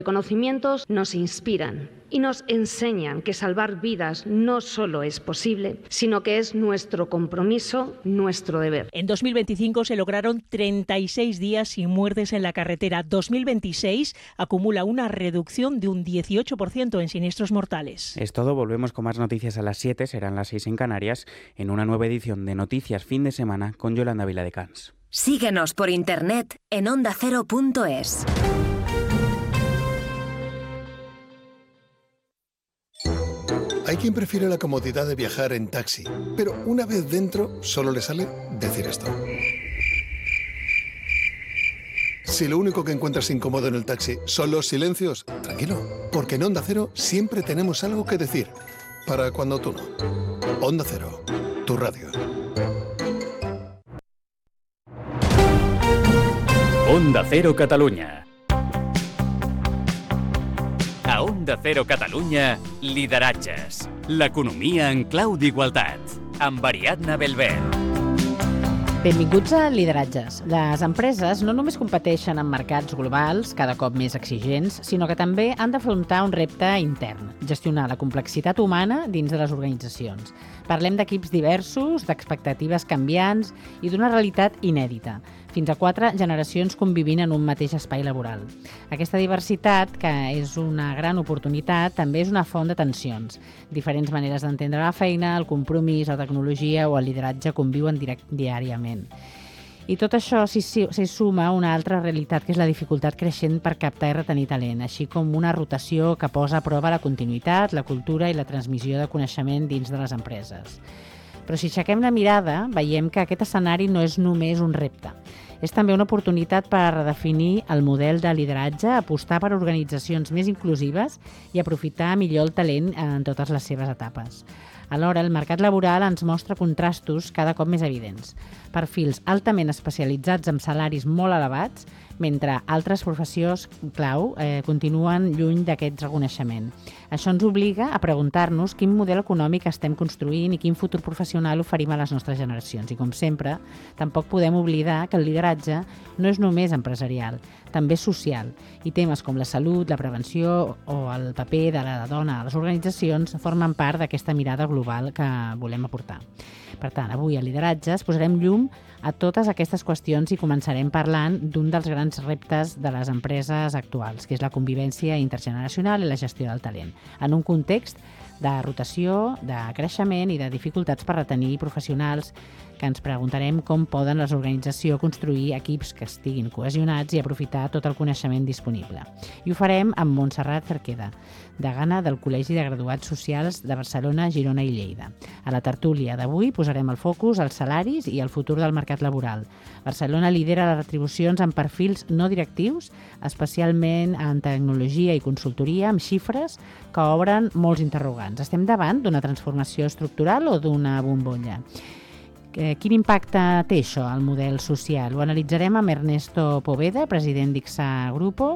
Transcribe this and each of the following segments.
Conocimientos nos inspiran y nos enseñan que salvar vidas no solo es posible, sino que es nuestro compromiso, nuestro deber. En 2025 se lograron 36 días sin muertes en la carretera. 2026 acumula una reducción de un 18% en siniestros mortales. Es todo, volvemos con más noticias a las 7, serán las 6 en Canarias, en una nueva edición de Noticias Fin de Semana con Yolanda Viladecans. Síguenos por internet en ondacero.es. Hay quien prefiere la comodidad de viajar en taxi, pero una vez dentro solo le sale decir esto. Si lo único que encuentras incómodo en el taxi son los silencios, tranquilo, porque en Onda Cero siempre tenemos algo que decir, para cuando tú no. Onda Cero, tu radio. Onda Cero Catalunya. A Onda Cero Catalunya, lideratges. L'economia en clau d'igualtat. Amb Ariadna Belver. Benvinguts a Lideratges. Les empreses no només competeixen en mercats globals, cada cop més exigents, sinó que també han d'afrontar un repte intern, gestionar la complexitat humana dins de les organitzacions. Parlem d'equips diversos, d'expectatives canviants i d'una realitat inèdita. Fins a 4 generacions convivint en un mateix espai laboral. Aquesta diversitat, que és una gran oportunitat, també és una font de tensions. Diferents maneres d'entendre la feina, el compromís, la tecnologia o el lideratge conviuen diàriament. I tot això s'hi suma a una altra realitat, que és la dificultat creixent per captar i retenir talent, així com una rotació que posa a prova la continuïtat, la cultura i la transmissió de coneixement dins de les empreses. Però si aixequem la mirada, veiem que aquest escenari no és només un repte. És també una oportunitat per redefinir el model de lideratge, apostar per organitzacions més inclusives i aprofitar millor el talent en totes les seves etapes. Alhora, el mercat laboral ens mostra contrastos cada cop més evidents. Perfils altament especialitzats amb salaris molt elevats, mentre altres professions clau continuen lluny d'aquest reconeixement. Això ens obliga a preguntar-nos quin model econòmic estem construint i quin futur professional oferim a les nostres generacions. I com sempre, tampoc podem oblidar que el lideratge no és només empresarial, també és social, i temes com la salut, la prevenció o el paper de la dona a les organitzacions formen part d'aquesta mirada global que volem aportar. Per tant, avui a Lideratges posarem llum a totes aquestes qüestions i començarem parlant d'un dels grans reptes de les empreses actuals, que és la convivència intergeneracional i la gestió del talent, en un context de rotació, de creixement i de dificultats per retenir professionals, que ens preguntarem com poden les organitzacions construir equips que estiguin cohesionats i aprofitar tot el coneixement disponible. I ho farem amb Montserrat Cerqueda, degana del Col·legi de Graduats Socials de Barcelona, Girona i Lleida. A la tertúlia d'avui posarem el focus als salaris i al futur del mercat laboral. Barcelona lidera les retribucions en perfils no directius, especialment en tecnologia i consultoria, amb xifres que obren molts interrogants. Estem davant d'una transformació estructural o d'una bombolla? Quin impacte té això al model social? Ho analitzarem amb Ernesto Poveda, president d'ICSA Grupo,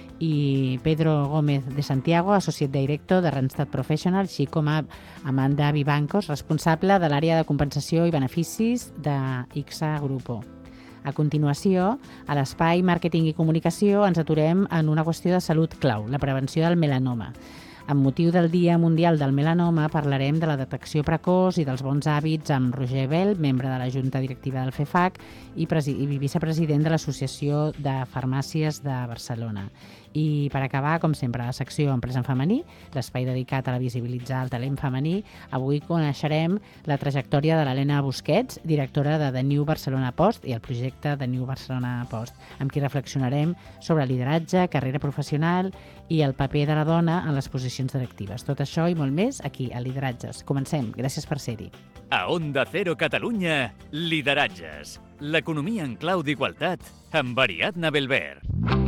i Pedro Gómez de Santiago, Associate Director de Randstad Professional, així com a Amanda Vivancos, responsable de l'àrea de compensació i beneficis d'ICSA Grupo. A continuació, a l'espai Màrqueting i Comunicació ens aturem en una qüestió de salut clau, la prevenció del melanoma. Amb motiu del Dia Mundial del Melanoma parlarem de la detecció precoç i dels bons hàbits amb Roger Bell, membre de la Junta Directiva del FEFAC i vicepresident de l'Associació de Farmàcies de Barcelona. I per acabar, com sempre, la secció Empresa en femení, l'espai dedicat a visibilitzar el talent femení. Avui coneixerem la trajectòria de l'Helena Busquets, directora de The New Barcelona Post i el projecte The New Barcelona Post, amb qui reflexionarem sobre lideratge, carrera professional i el paper de la dona en les posicions directives. Tot això i molt més aquí a Lideratges. Comencem. Gràcies per ser-hi. A Onda Cero Catalunya, Lideratges. L'economia en clau d'igualtat amb Ariadna Belver.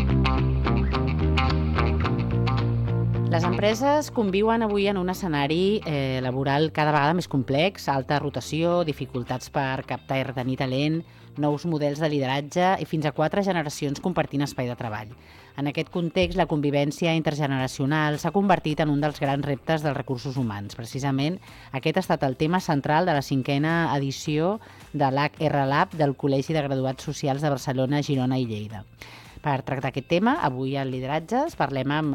Les empreses conviuen avui en un escenari laboral cada vegada més complex, alta rotació, dificultats per captar i retenir talent, nous models de lideratge i fins a 4 generacions compartint espai de treball. En aquest context, la convivència intergeneracional s'ha convertit en un dels grans reptes dels recursos humans. Precisament, aquest ha estat el tema central de la 5a edició de l'HR Lab del Col·legi de Graduats Socials de Barcelona, Girona i Lleida. Per tractar aquest tema, avui al Lideratges parlem amb